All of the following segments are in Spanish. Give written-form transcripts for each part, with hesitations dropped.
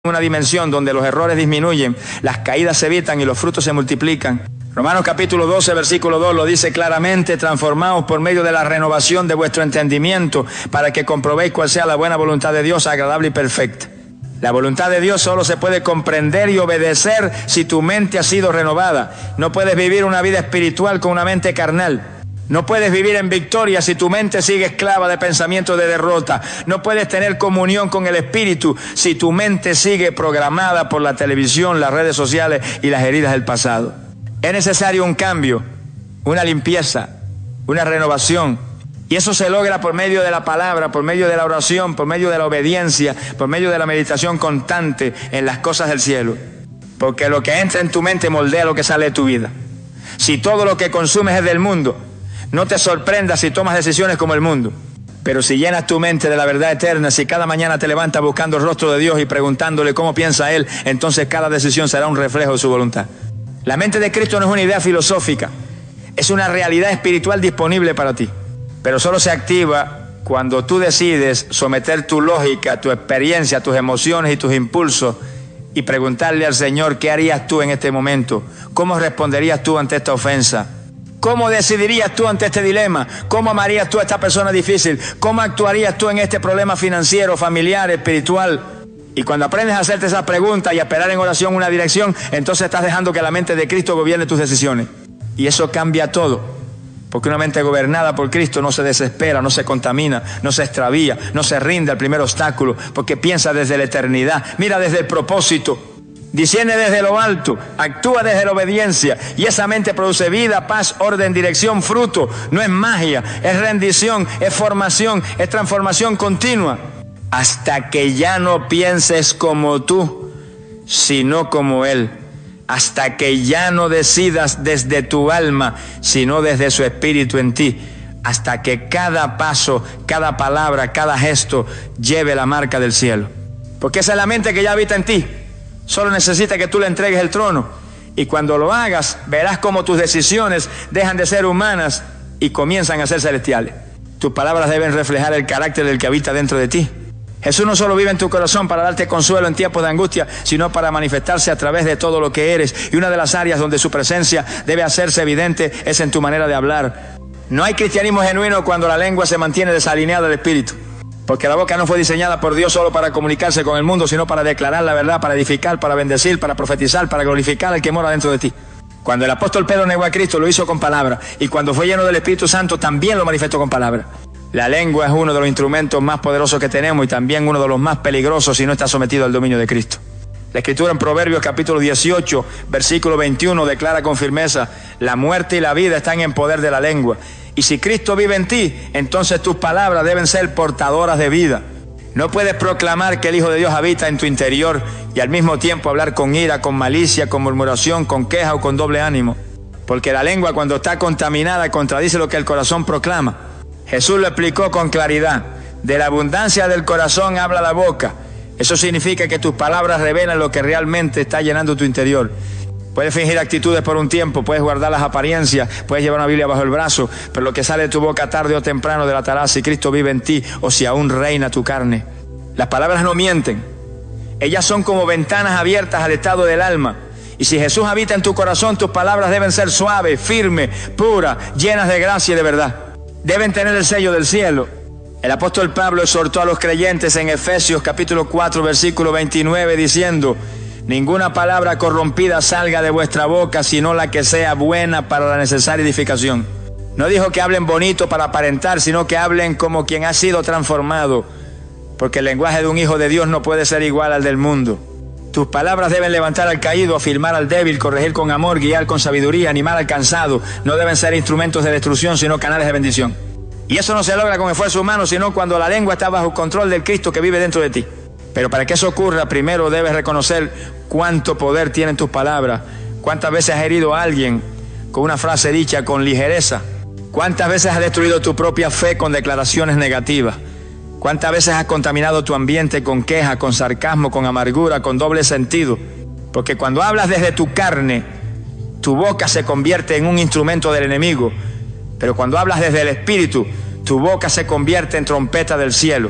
una dimensión donde los errores disminuyen, las caídas se evitan y los frutos se multiplican. Romanos capítulo 12, versículo 2 lo dice claramente: transformaos por medio de la renovación de vuestro entendimiento, para que comprobéis cuál sea la buena voluntad de Dios, agradable y perfecta. La voluntad de Dios solo se puede comprender y obedecer si tu mente ha sido renovada. No puedes vivir una vida espiritual con una mente carnal. No puedes vivir en victoria si tu mente sigue esclava de pensamientos de derrota. No puedes tener comunión con el Espíritu si tu mente sigue programada por la televisión, las redes sociales y las heridas del pasado. Es necesario un cambio, una limpieza, una renovación. Y eso se logra por medio de la palabra, por medio de la oración, por medio de la obediencia, por medio de la meditación constante en las cosas del cielo. Porque lo que entra en tu mente moldea lo que sale de tu vida. Si todo lo que consumes es del mundo, no te sorprendas si tomas decisiones como el mundo. Pero si llenas tu mente de la verdad eterna, si cada mañana te levantas buscando el rostro de Dios y preguntándole cómo piensa Él, entonces cada decisión será un reflejo de su voluntad. La mente de Cristo no es una idea filosófica, es una realidad espiritual disponible para ti. Pero solo se activa cuando tú decides someter tu lógica, tu experiencia, tus emociones y tus impulsos y preguntarle al Señor: ¿qué harías tú en este momento? ¿Cómo responderías tú ante esta ofensa? ¿Cómo decidirías tú ante este dilema? ¿Cómo amarías tú a esta persona difícil? ¿Cómo actuarías tú en este problema financiero, familiar, espiritual? Y cuando aprendes a hacerte esas preguntas y a esperar en oración una dirección, entonces estás dejando que la mente de Cristo gobierne tus decisiones. Y eso cambia todo. Porque una mente gobernada por Cristo no se desespera, no se contamina, no se extravía, no se rinde al primer obstáculo, porque piensa desde la eternidad, mira desde el propósito, discierne desde lo alto, actúa desde la obediencia, y esa mente produce vida, paz, orden, dirección, fruto. No es magia, es rendición, es formación, es transformación continua, hasta que ya no pienses como tú, sino como Él. Hasta que ya no decidas desde tu alma, sino desde su espíritu en ti. Hasta que cada paso, cada palabra, cada gesto lleve la marca del cielo. Porque esa es la mente que ya habita en ti. Solo necesita que tú le entregues el trono. Y cuando lo hagas, verás cómo tus decisiones dejan de ser humanas y comienzan a ser celestiales. Tus palabras deben reflejar el carácter del que habita dentro de ti. Jesús no solo vive en tu corazón para darte consuelo en tiempos de angustia, sino para manifestarse a través de todo lo que eres. Y una de las áreas donde su presencia debe hacerse evidente es en tu manera de hablar. No hay cristianismo genuino cuando la lengua se mantiene desalineada del espíritu. Porque la boca no fue diseñada por Dios solo para comunicarse con el mundo, sino para declarar la verdad, para edificar, para bendecir, para profetizar, para glorificar al que mora dentro de ti. Cuando el apóstol Pedro negó a Cristo, lo hizo con palabra. Y cuando fue lleno del Espíritu Santo, también lo manifestó con palabra. La lengua es uno de los instrumentos más poderosos que tenemos y también uno de los más peligrosos si no está sometido al dominio de Cristo. La Escritura en Proverbios capítulo 18, versículo 21 declara con firmeza: la muerte y la vida están en poder de la lengua. Y si Cristo vive en ti, entonces tus palabras deben ser portadoras de vida. No puedes proclamar que el Hijo de Dios habita en tu interior y al mismo tiempo hablar con ira, con malicia, con murmuración, con queja o con doble ánimo. Porque la lengua, cuando está contaminada, contradice lo que el corazón proclama. Jesús lo explicó con claridad: de la abundancia del corazón habla la boca. Eso significa que tus palabras revelan lo que realmente está llenando tu interior. Puedes fingir actitudes por un tiempo, puedes guardar las apariencias, puedes llevar una Biblia bajo el brazo, pero lo que sale de tu boca tarde o temprano delatará si Cristo vive en ti o si aún reina tu carne. Las palabras no mienten. Ellas son como ventanas abiertas al estado del alma. Y si Jesús habita en tu corazón, tus palabras deben ser suaves, firmes, puras, llenas de gracia y de verdad. Deben tener el sello del cielo. El apóstol Pablo exhortó a los creyentes en Efesios capítulo 4 versículo 29 diciendo: ninguna palabra corrompida salga de vuestra boca, sino la que sea buena para la necesaria edificación. No dijo que hablen bonito para aparentar, sino que hablen como quien ha sido transformado, porque el lenguaje de un hijo de Dios no puede ser igual al del mundo. Tus palabras deben levantar al caído, afirmar al débil, corregir con amor, guiar con sabiduría, animar al cansado. No deben ser instrumentos de destrucción, sino canales de bendición. Y eso no se logra con esfuerzo humano, sino cuando la lengua está bajo control del Cristo que vive dentro de ti. Pero para que eso ocurra, primero debes reconocer cuánto poder tienen tus palabras. Cuántas veces has herido a alguien con una frase dicha con ligereza. Cuántas veces has destruido tu propia fe con declaraciones negativas. ¿Cuántas veces has contaminado tu ambiente con queja, con sarcasmo, con amargura, con doble sentido? Porque cuando hablas desde tu carne, tu boca se convierte en un instrumento del enemigo. Pero cuando hablas desde el Espíritu, tu boca se convierte en trompeta del cielo.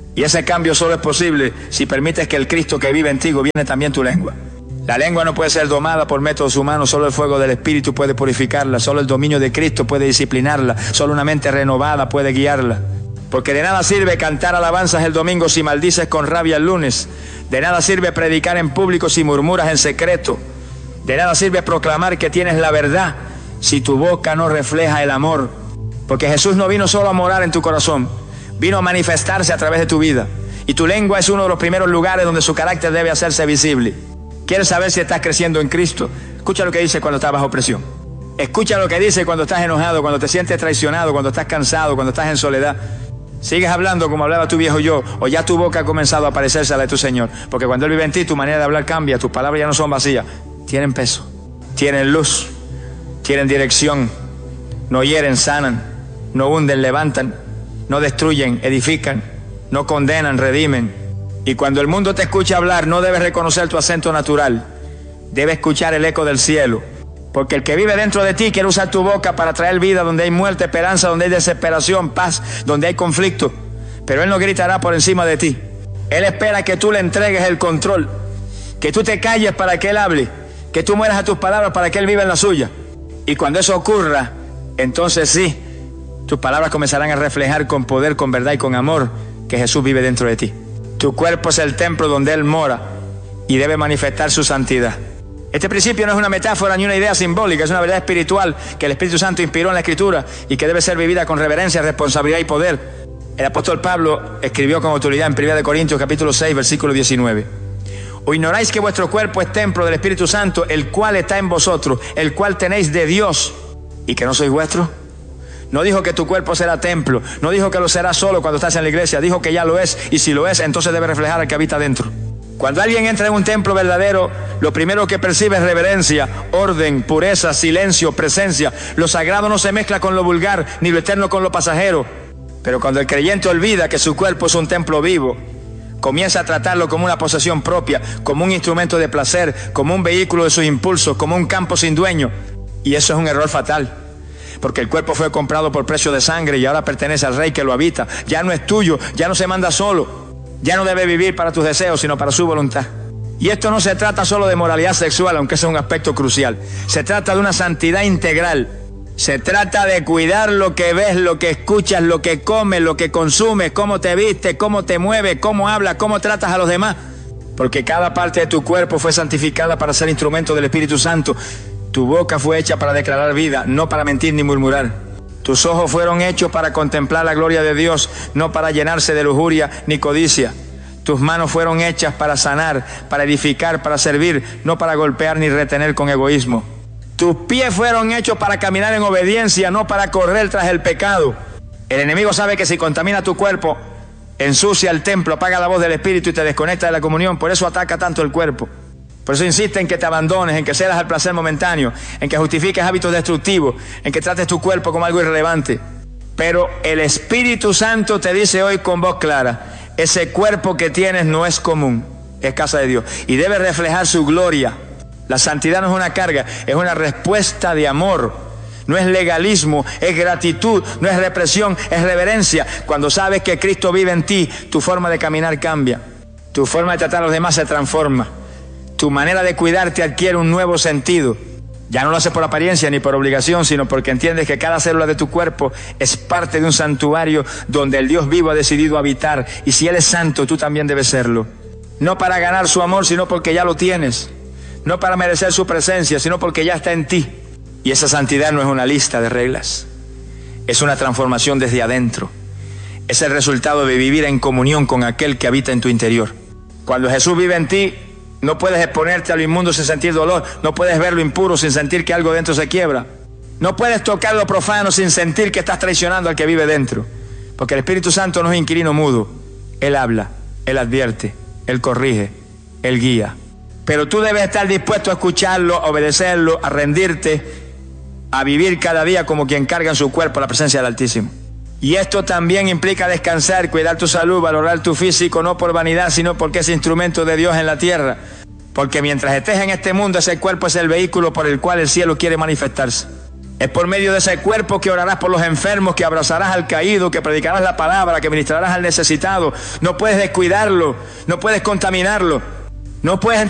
Y ese cambio solo es posible si permites que el Cristo que vive en ti gobierne también tu lengua. La lengua no puede ser domada por métodos humanos, solo el fuego del Espíritu puede purificarla, solo el dominio de Cristo puede disciplinarla, solo una mente renovada puede guiarla. Porque de nada sirve cantar alabanzas el domingo si maldices con rabia el lunes. De nada sirve predicar en público si murmuras en secreto. De nada sirve proclamar que tienes la verdad si tu boca no refleja el amor. Porque Jesús no vino solo a morar en tu corazón, vino a manifestarse a través de tu vida. Y tu lengua es uno de los primeros lugares donde su carácter debe hacerse visible. ¿Quieres saber si estás creciendo en Cristo? Escucha lo que dice cuando estás bajo presión. Escucha lo que dice cuando estás enojado, cuando te sientes traicionado, cuando estás cansado, cuando estás en soledad. ¿Sigues hablando como hablaba tu viejo yo, o ya tu boca ha comenzado a parecerse a la de tu Señor? Porque cuando Él vive en ti, tu manera de hablar cambia, tus palabras ya no son vacías, tienen peso, tienen luz, tienen dirección, no hieren, sanan, no hunden, levantan, no destruyen, edifican, no condenan, redimen. Y cuando el mundo te escucha hablar, no debes reconocer tu acento natural, debes escuchar el eco del cielo. Porque el que vive dentro de ti quiere usar tu boca para traer vida donde hay muerte, esperanza, donde hay desesperación, paz, donde hay conflicto. Pero Él no gritará por encima de ti. Él espera que tú le entregues el control, que tú te calles para que Él hable, que tú mueras a tus palabras para que Él viva en la suya. Y cuando eso ocurra, entonces sí, tus palabras comenzarán a reflejar con poder, con verdad y con amor que Jesús vive dentro de ti. Tu cuerpo es el templo donde Él mora y debe manifestar su santidad. Este principio no es una metáfora ni una idea simbólica, es una verdad espiritual que el Espíritu Santo inspiró en la Escritura y que debe ser vivida con reverencia, responsabilidad y poder. El apóstol Pablo escribió con autoridad en 1 Corintios capítulo 6, versículo 19. ¿O ignoráis que vuestro cuerpo es templo del Espíritu Santo, el cual está en vosotros, el cual tenéis de Dios, y que no sois vuestros? No dijo que tu cuerpo será templo, no dijo que lo será solo cuando estás en la iglesia, dijo que ya lo es, y si lo es, entonces debe reflejar al que habita dentro. Cuando alguien entra en un templo verdadero, lo primero que percibe es reverencia, orden, pureza, silencio, presencia. Lo sagrado no se mezcla con lo vulgar, ni lo eterno con lo pasajero. Pero cuando el creyente olvida que su cuerpo es un templo vivo, comienza a tratarlo como una posesión propia, como un instrumento de placer, como un vehículo de sus impulsos, como un campo sin dueño. Y eso es un error fatal. Porque el cuerpo fue comprado por precio de sangre y ahora pertenece al Rey que lo habita. Ya no es tuyo, ya no se manda solo. Ya no debe vivir para tus deseos, sino para su voluntad. Y esto no se trata solo de moralidad sexual, aunque ese es un aspecto crucial. Se trata de una santidad integral. Se trata de cuidar lo que ves, lo que escuchas, lo que comes, lo que consumes, cómo te vistes, cómo te mueves, cómo hablas, cómo tratas a los demás. Porque cada parte de tu cuerpo fue santificada para ser instrumento del Espíritu Santo. Tu boca fue hecha para declarar vida, no para mentir ni murmurar. Tus ojos fueron hechos para contemplar la gloria de Dios, no para llenarse de lujuria ni codicia. Tus manos fueron hechas para sanar, para edificar, para servir, no para golpear ni retener con egoísmo. Tus pies fueron hechos para caminar en obediencia, no para correr tras el pecado. El enemigo sabe que si contamina tu cuerpo, ensucia el templo, apaga la voz del Espíritu y te desconecta de la comunión. Por eso ataca tanto el cuerpo. Por eso insiste en que te abandones, en que cedas al placer momentáneo, en que justifiques hábitos destructivos, en que trates tu cuerpo como algo irrelevante. Pero el Espíritu Santo te dice hoy con voz clara, ese cuerpo que tienes no es común, es casa de Dios y debe reflejar su gloria. La santidad no es una carga, es una respuesta de amor. No es legalismo, es gratitud, no es represión, es reverencia. Cuando sabes que Cristo vive en ti, tu forma de caminar cambia, tu forma de tratar a los demás se transforma. Tu manera de cuidarte adquiere un nuevo sentido. Ya no lo haces por apariencia ni por obligación, sino porque entiendes que cada célula de tu cuerpo es parte de un santuario donde el Dios vivo ha decidido habitar. Y si Él es santo, tú también debes serlo. No para ganar su amor, sino porque ya lo tienes. No para merecer su presencia, sino porque ya está en ti. Y esa santidad no es una lista de reglas. Es una transformación desde adentro. Es el resultado de vivir en comunión con aquel que habita en tu interior. Cuando Jesús vive en ti, no puedes exponerte a lo inmundo sin sentir dolor. No puedes ver lo impuro sin sentir que algo dentro se quiebra. No puedes tocar lo profano sin sentir que estás traicionando al que vive dentro. Porque el Espíritu Santo no es inquilino mudo. Él habla, Él advierte, Él corrige, Él guía. Pero tú debes estar dispuesto a escucharlo, a obedecerlo, a rendirte, a vivir cada día como quien carga en su cuerpo la presencia del Altísimo. Y esto también implica descansar, cuidar tu salud, valorar tu físico, no por vanidad, sino porque es instrumento de Dios en la tierra. Porque mientras estés en este mundo, ese cuerpo es el vehículo por el cual el cielo quiere manifestarse. Es por medio de ese cuerpo que orarás por los enfermos, que abrazarás al caído, que predicarás la palabra, que ministrarás al necesitado. No puedes descuidarlo, no puedes contaminarlo, no puedes